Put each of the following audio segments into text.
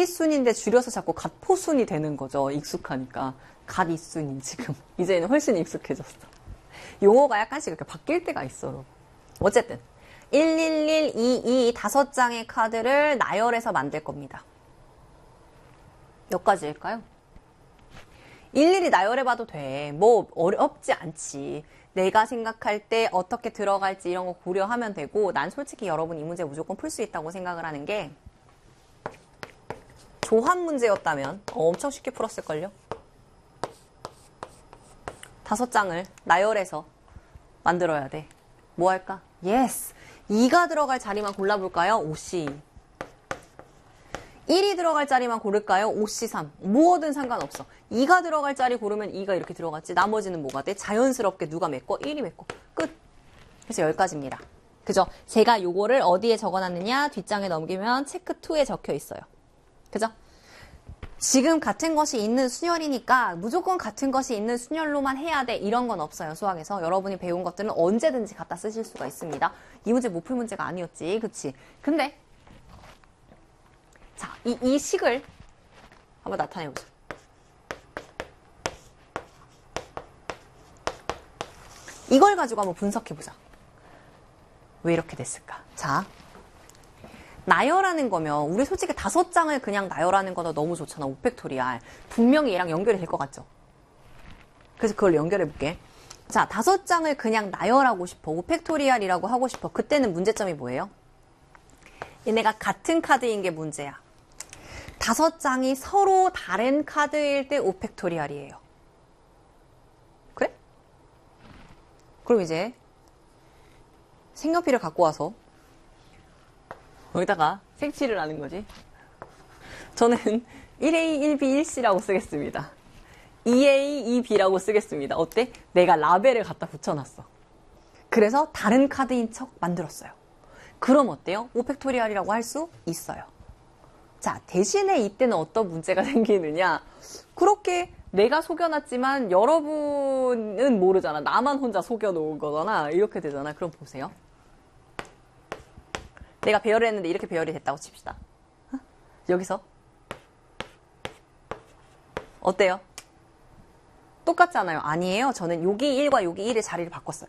갓이순인데 줄여서 자꾸 갓포순이 되는 거죠. 익숙하니까. 갓이순인 지금. 이제는 훨씬 익숙해졌어. 용어가 약간씩 이렇게 바뀔 때가 있어. 여러분. 어쨌든 11122 5장의 카드를 나열해서 만들 겁니다. 몇 가지일까요? 일일이 나열해봐도 돼. 뭐 어렵지 않지. 내가 생각할 때 어떻게 들어갈지 이런 거 고려하면 되고, 난 솔직히 여러분 이 문제 무조건 풀 수 있다고 생각을 하는 게, 조합 문제였다면 엄청 쉽게 풀었을걸요? 5장을 나열해서 만들어야 돼. 뭐 할까? 예스! 2가 들어갈 자리만 골라볼까요? 5C. 1이 들어갈 자리만 고를까요? 5C3. 뭐든 상관없어. 2가 들어갈 자리 고르면 2가 이렇게 들어갔지. 나머지는 뭐가 돼? 자연스럽게 누가 메꿔? 1이 메꿔. 끝. 그래서 여기까지입니다. 그죠? 제가 요거를 어디에 적어놨느냐? 뒷장에 넘기면 체크 2에 적혀 있어요. 그죠? 지금 같은 것이 있는 순열이니까 무조건 같은 것이 있는 순열로만 해야 돼. 이런 건 없어요. 수학에서. 여러분이 배운 것들은 언제든지 갖다 쓰실 수가 있습니다. 이 문제 못 풀 문제가 아니었지. 그치? 근데 자, 이 식을 한번 나타내보자. 이걸 가지고 한번 분석해보자. 왜 이렇게 됐을까? 자, 나열하는 거면 우리 솔직히 5장을 그냥 나열하는 거도 너무 좋잖아. 5팩토리알. 분명히 얘랑 연결이 될 것 같죠? 그래서 그걸 연결해볼게. 자, 5장을 그냥 나열하고 싶어. 5팩토리알이라고 하고 싶어. 그때는 문제점이 뭐예요? 얘네가 같은 카드인 게 문제야. 5장이 서로 다른 카드일 때 5팩토리알이에요. 그래? 그럼 이제 색연필을 갖고 와서 여기다가 색칠을 하는 거지. 저는 1A, 1B, 1C라고 쓰겠습니다. 2A, 2B라고 쓰겠습니다. 어때? 내가 라벨을 갖다 붙여놨어. 그래서 다른 카드인 척 만들었어요. 그럼 어때요? 5팩토리알이라고 할 수 있어요. 자, 대신에 이때는 어떤 문제가 생기느냐. 그렇게 내가 속여놨지만 여러분은 모르잖아. 나만 혼자 속여놓은 거잖아. 이렇게 되잖아. 그럼 보세요. 내가 배열을 했는데 이렇게 배열이 됐다고 칩시다. 여기서 어때요? 똑같잖아요. 아니에요. 저는 여기 1과 여기 1의 자리를 바꿨어요.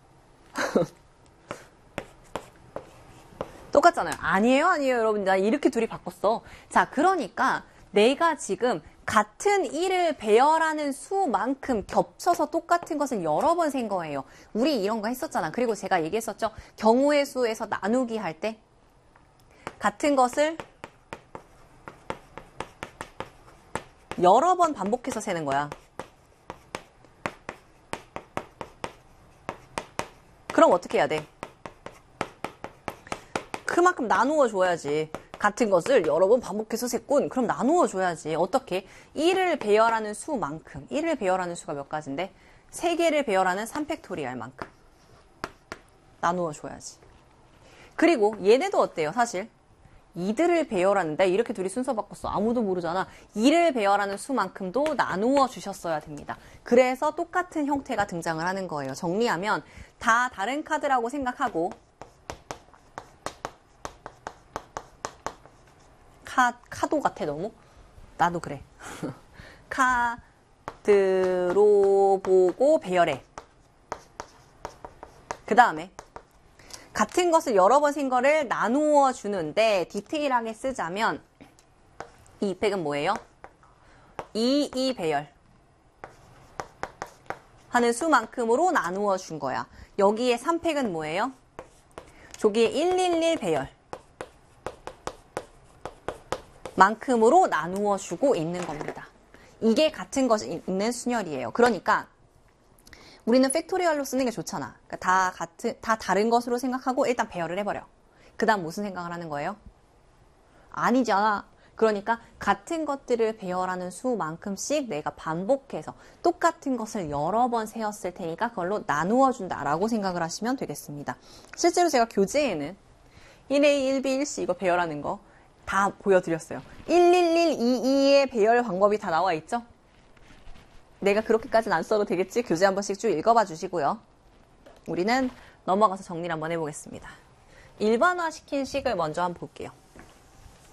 똑같잖아요. 아니에요. 아니에요. 여러분. 나 이렇게 둘이 바꿨어. 자, 그러니까 내가 지금 같은 1을 배열하는 수만큼 겹쳐서 똑같은 것을 여러 번 센 거예요. 우리 이런 거 했었잖아. 그리고 제가 얘기했었죠. 경우의 수에서 나누기 할 때 같은 것을 여러 번 반복해서 세는 거야. 그럼 어떻게 해야 돼? 그만큼 나누어 줘야지. 같은 것을 여러 번 반복해서 셌군. 그럼 나누어 줘야지. 어떻게? 1을 배열하는 수만큼. 1을 배열하는 수가 몇 가지인데? 3개를 배열하는 3팩토리알만큼. 나누어 줘야지. 그리고 얘네도 어때요? 사실 2들을 배열하는데 이렇게 둘이 순서 바꿨어. 아무도 모르잖아. 2를 배열하는 수만큼도 나누어 주셨어야 됩니다. 그래서 똑같은 형태가 등장을 하는 거예요. 정리하면 다 다른 카드라고 생각하고 카도 같아 너무? 나도 그래. 카드로 보고 배열해. 그 다음에 같은 것을 여러 번 센 거를 나누어 주는데 디테일하게 쓰자면 이 팩은 뭐예요? 2 배열 하는 수만큼으로 나누어 준 거야. 여기에 3팩은 뭐예요? 저기에 111 배열 만큼으로 나누어 주고 있는 겁니다. 이게 같은 것이 있는 순열이에요. 그러니까 우리는 팩토리얼로 쓰는 게 좋잖아. 그러니까 다 다른 것으로 생각하고 일단 배열을 해버려. 그 다음 무슨 생각을 하는 거예요? 아니잖아. 그러니까 같은 것들을 배열하는 수만큼씩 내가 반복해서 똑같은 것을 여러 번 세었을 테니까 그걸로 나누어 준다라고 생각을 하시면 되겠습니다. 실제로 제가 교재에는 1A, 1B, 1C 이거 배열하는 거 다 보여드렸어요. 11122의 배열 방법이 다 나와 있죠? 내가 그렇게까지는 안 써도 되겠지? 교재 한 번씩 쭉 읽어봐 주시고요. 우리는 넘어가서 정리를 한번 해보겠습니다. 일반화시킨 식을 먼저 한번 볼게요.